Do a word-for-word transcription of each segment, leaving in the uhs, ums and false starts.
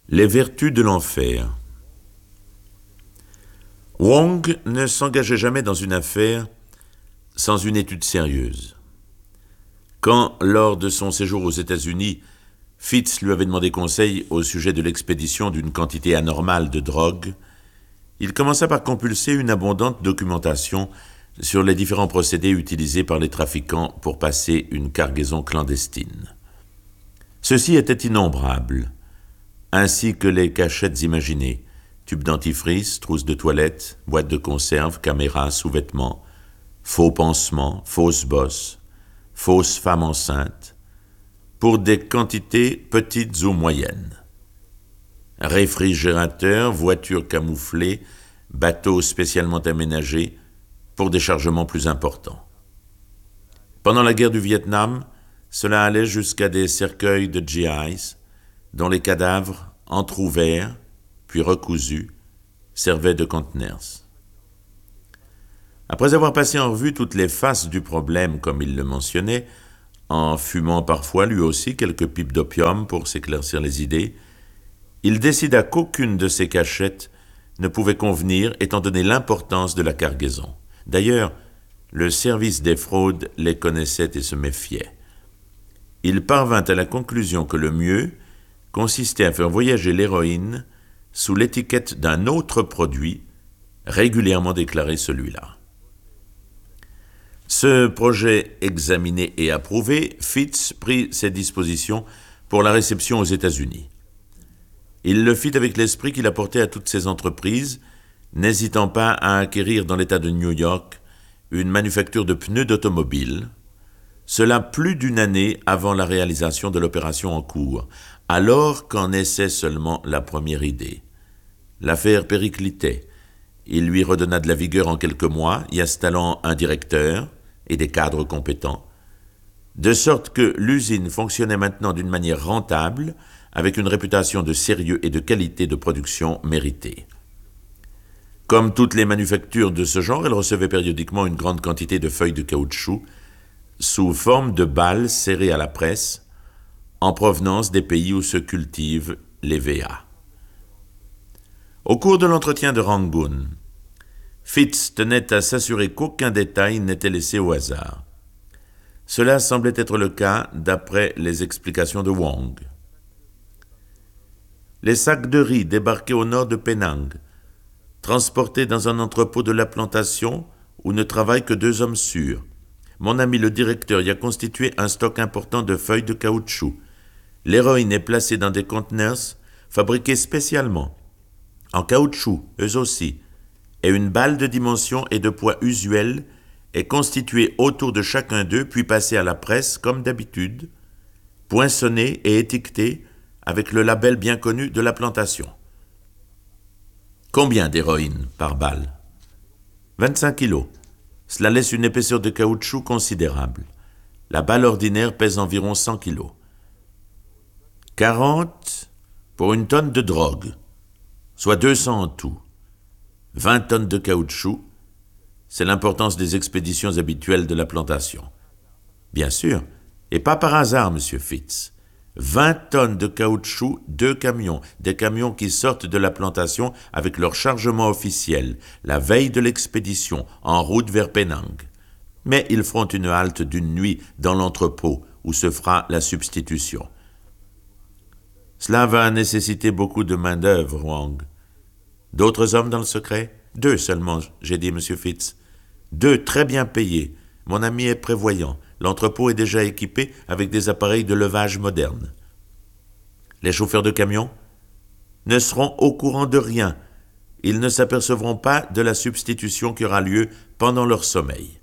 Les vertus de l'enfer. Wong ne s'engageait jamais dans une affaire sans une étude sérieuse. Quand, lors de son séjour aux États-Unis, Fitz lui avait demandé conseil au sujet de l'expédition d'une quantité anormale de drogue, il commença par compulser une abondante documentation sur les différents procédés utilisés par les trafiquants pour passer une cargaison clandestine. Ceux-ci étaient innombrables, ainsi que les cachettes imaginées, tubes dentifrice, trousses de toilette, boîtes de conserve, caméras, sous-vêtements, faux pansements, fausses bosses, fausses femmes enceintes, pour des quantités petites ou moyennes. Réfrigérateurs, voitures camouflées, bateaux spécialement aménagés pour des chargements plus importants. Pendant la guerre du Vietnam, cela allait jusqu'à des cercueils de G Is, dont les cadavres, entr'ouverts, puis recousus, servaient de conteneurs. Après avoir passé en revue toutes les faces du problème, comme il le mentionnait, en fumant parfois lui aussi quelques pipes d'opium pour s'éclaircir les idées, il décida qu'aucune de ces cachettes ne pouvait convenir étant donné l'importance de la cargaison. D'ailleurs, le service des fraudes les connaissait et se méfiait. Il parvint à la conclusion que le mieux consistait à faire voyager l'héroïne sous l'étiquette d'un autre produit, régulièrement déclaré celui-là. Ce projet examiné et approuvé, Fitz prit ses dispositions pour la réception aux États-Unis. Il le fit avec l'esprit qu'il apportait à toutes ses entreprises, n'hésitant pas à acquérir dans l'État de New York une manufacture de pneus d'automobile, cela plus d'une année avant la réalisation de l'opération en cours, alors qu'en naissait seulement la première idée. L'affaire périclitait. Il lui redonna de la vigueur en quelques mois, y installant un directeur et des cadres compétents, de sorte que l'usine fonctionnait maintenant d'une manière rentable, avec une réputation de sérieux et de qualité de production méritée. Comme toutes les manufactures de ce genre, elle recevait périodiquement une grande quantité de feuilles de caoutchouc sous forme de balles serrées à la presse, en provenance des pays où se cultivent les V A. Au cours de l'entretien de Rangoon, Fitz tenait à s'assurer qu'aucun détail n'était laissé au hasard. Cela semblait être le cas d'après les explications de Wong. Les sacs de riz débarqués au nord de Penang, transportés dans un entrepôt de la plantation où ne travaillent que deux hommes sûrs. Mon ami le directeur y a constitué un stock important de feuilles de caoutchouc. L'héroïne est placée dans des conteneurs fabriqués spécialement, en caoutchouc, eux aussi, et une balle de dimension et de poids usuel est constituée autour de chacun d'eux, puis passée à la presse, comme d'habitude, poinçonnée et étiquetée avec le label bien connu de la plantation. Combien d'héroïne par balle? vingt-cinq kilos. Cela laisse une épaisseur de caoutchouc considérable. La balle ordinaire pèse environ cent kilos. quarante pour une tonne de drogue, soit deux cents en tout. vingt tonnes de caoutchouc, c'est l'importance des expéditions habituelles de la plantation. Bien sûr, et pas par hasard, monsieur Fitz. vingt tonnes de caoutchouc, deux camions, des camions qui sortent de la plantation avec leur chargement officiel, la veille de l'expédition, en route vers Penang. Mais ils feront une halte d'une nuit dans l'entrepôt où se fera la substitution. Cela va nécessiter beaucoup de main-d'œuvre, Wong. D'autres hommes dans le secret? Deux seulement, j'ai dit, monsieur Fitz. Deux très bien payés. Mon ami est prévoyant. L'entrepôt est déjà équipé avec des appareils de levage modernes. Les chauffeurs de camions ne seront au courant de rien. Ils ne s'apercevront pas de la substitution qui aura lieu pendant leur sommeil.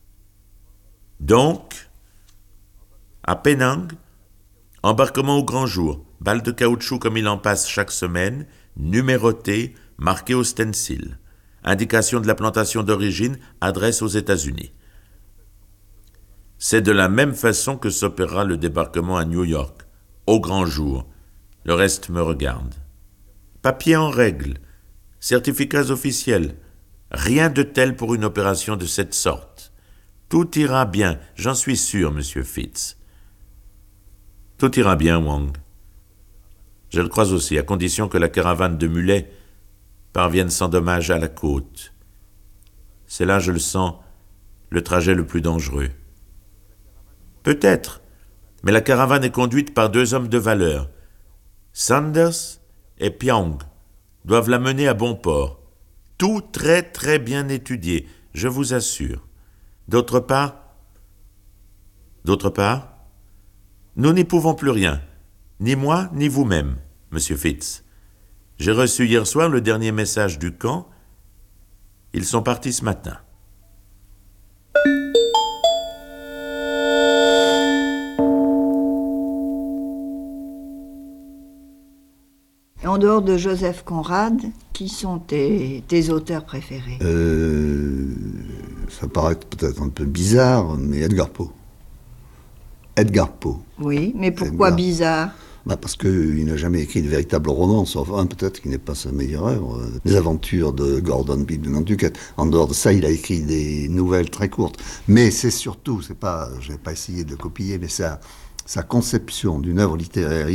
Donc, à Penang, embarquement au grand jour, balles de caoutchouc comme il en passe chaque semaine, numérotées, marquées au stencil. Indication de la plantation d'origine, adresse aux États-Unis. C'est de la même façon que s'opérera le débarquement à New York, au grand jour. Le reste me regarde. Papier en règle, certificats officiels, rien de tel pour une opération de cette sorte. Tout ira bien, j'en suis sûr, monsieur Fitz. Tout ira bien, Wong. Je le crois aussi, à condition que la caravane de mulets parvienne sans dommage à la côte. C'est là, je le sens, le trajet le plus dangereux. Peut-être, mais la caravane est conduite par deux hommes de valeur. Sanders et Pyong doivent la mener à bon port. Tout très très bien étudié, je vous assure. D'autre part, d'autre part, nous n'y pouvons plus rien, ni moi ni vous-même, Monsieur Fitz. J'ai reçu hier soir le dernier message du camp. Ils sont partis ce matin. En dehors de Joseph Conrad, qui sont tes, tes auteurs préférés? euh, Ça paraît peut-être un peu bizarre, mais Edgar Poe. Edgar Poe. Oui, mais pourquoi Edgar. bizarre? Bah parce qu'il n'a jamais écrit de véritable roman, sauf un peut-être qui n'est pas sa meilleure œuvre. euh, Les aventures de Gordon Pym de Nantucket. En dehors de ça, il a écrit des nouvelles très courtes. Mais c'est surtout, c'est pas, je n'ai pas essayé de le copier, mais sa, sa conception d'une œuvre littéraire